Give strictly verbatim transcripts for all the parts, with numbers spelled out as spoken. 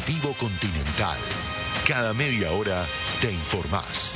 Informativo Continental. Cada media hora te informás.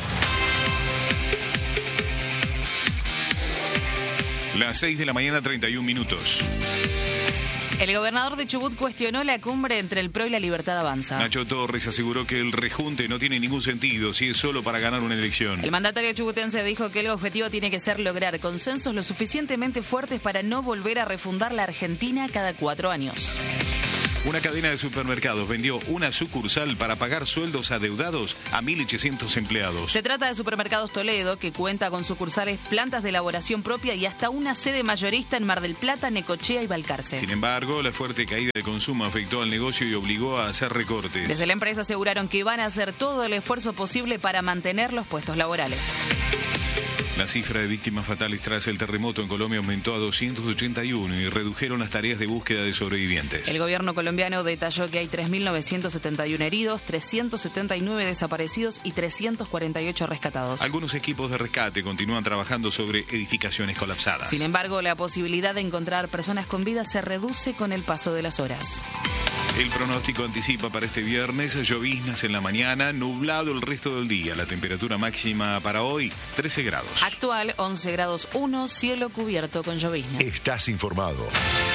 Las seis de la mañana, treinta y un minutos. El gobernador de Chubut cuestionó la cumbre entre el P R O y la Libertad Avanza. Nacho Torres aseguró que el rejunte no tiene ningún sentido si es solo para ganar una elección. El mandatario chubutense dijo que el objetivo tiene que ser lograr consensos lo suficientemente fuertes para no volver a refundar la Argentina cada cuatro años. Una cadena de supermercados vendió una sucursal para pagar sueldos adeudados a mil ochocientos empleados. Se trata de Supermercados Toledo, que cuenta con sucursales, plantas de elaboración propia y hasta una sede mayorista en Mar del Plata, Necochea y Balcarce. Sin embargo, la fuerte caída de consumo afectó al negocio y obligó a hacer recortes. Desde la empresa aseguraron que van a hacer todo el esfuerzo posible para mantener los puestos laborales. La cifra de víctimas fatales tras el terremoto en Colombia aumentó a doscientos ochenta y uno y redujeron las tareas de búsqueda de sobrevivientes. El gobierno colombiano detalló que hay tres mil novecientos setenta y uno heridos, trescientos setenta y nueve desaparecidos y trescientos cuarenta y ocho rescatados. Algunos equipos de rescate continúan trabajando sobre edificaciones colapsadas. Sin embargo, la posibilidad de encontrar personas con vida se reduce con el paso de las horas. El pronóstico anticipa para este viernes lloviznas en la mañana, nublado el resto del día. La temperatura máxima para hoy, trece grados. Actual, once grados uno, cielo cubierto con llovizna. Estás informado.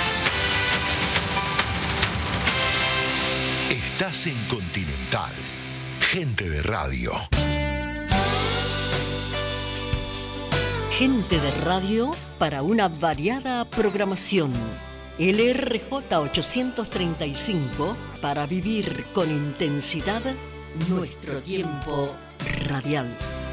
Estás en Continental. Gente de radio. Gente de radio para una variada programación. L R J ochocientos treinta y cinco para vivir con intensidad nuestro tiempo radial.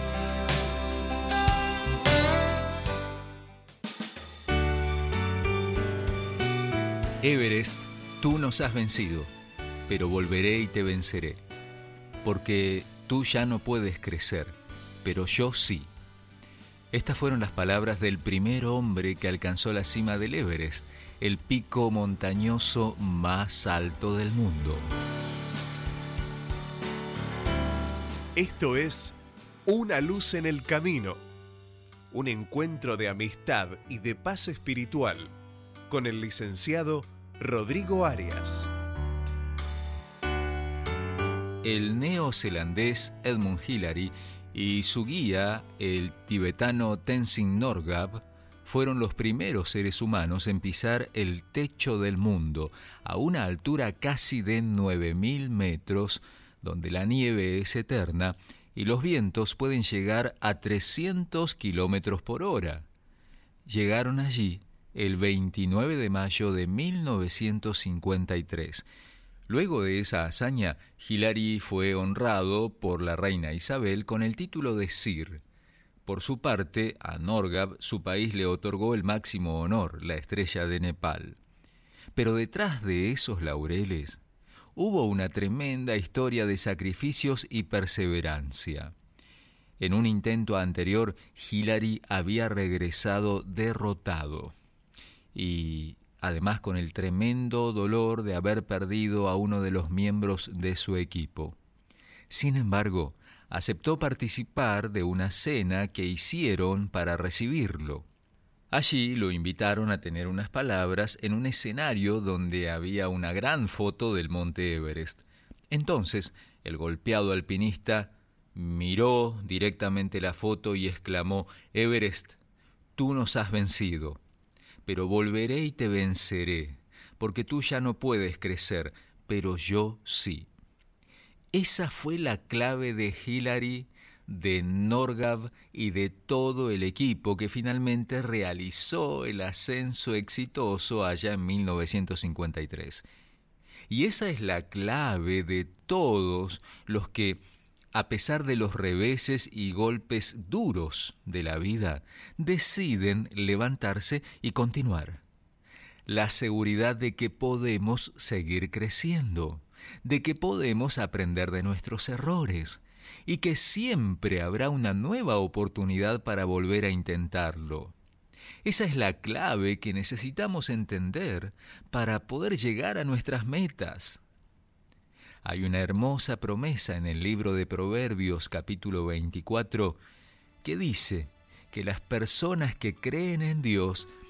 Everest, tú nos has vencido, pero volveré y te venceré, porque tú ya no puedes crecer, pero yo sí. Estas fueron las palabras del primer hombre que alcanzó la cima del Everest, el pico montañoso más alto del mundo. Esto es Una luz en el camino, un encuentro de amistad y de paz espiritual con el licenciado Rodrigo Arias. El neozelandés Edmund Hillary y su guía, el tibetano Tenzin Norgab, fueron los primeros seres humanos en pisar el techo del mundo, a una altura casi de nueve mil metros, donde la nieve es eterna y los vientos pueden llegar a trescientos kilómetros por hora. Llegaron allí el veintinueve de mayo de mil novecientos cincuenta y tres. Luego de esa hazaña, Hillary fue honrado por la reina Isabel con el título de Sir. Por su parte, a Norgab su país le otorgó el máximo honor, la estrella de Nepal. Pero detrás de esos laureles hubo una tremenda historia de sacrificios y perseverancia. En un intento anterior, Hillary había regresado derrotado y además con el tremendo dolor de haber perdido a uno de los miembros de su equipo. Sin embargo, aceptó participar de una cena que hicieron para recibirlo. Allí lo invitaron a tener unas palabras en un escenario donde había una gran foto del monte Everest. Entonces, el golpeado alpinista miró directamente la foto y exclamó: «Everest, tú nos has vencido, pero volveré y te venceré, porque tú ya no puedes crecer, pero yo sí». Esa fue la clave de Hillary, de Norgab y de todo el equipo que finalmente realizó el ascenso exitoso allá en mil novecientos cincuenta y tres. Y esa es la clave de todos los que, a pesar de los reveses y golpes duros de la vida, deciden levantarse y continuar. La seguridad de que podemos seguir creciendo, de que podemos aprender de nuestros errores y que siempre habrá una nueva oportunidad para volver a intentarlo. Esa es la clave que necesitamos entender para poder llegar a nuestras metas. Hay una hermosa promesa en el libro de Proverbios, capítulo veinticuatro, que dice que las personas que creen en Dios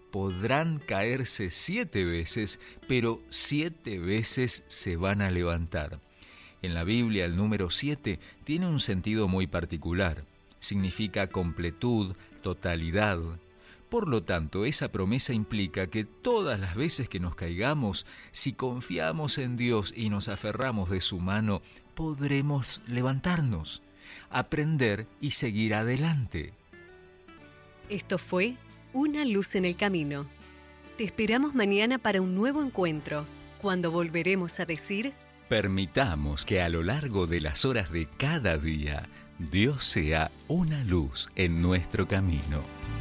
podrán caerse siete veces, pero siete veces se van a levantar. En la Biblia el número siete tiene un sentido muy particular. Significa completud, totalidad. Por lo tanto, esa promesa implica que todas las veces que nos caigamos, si confiamos en Dios y nos aferramos de su mano, podremos levantarnos, aprender y seguir adelante. Esto fue Una luz en el camino. Te esperamos mañana para un nuevo encuentro, cuando volveremos a decir: permitamos que a lo largo de las horas de cada día, Dios sea una luz en nuestro camino.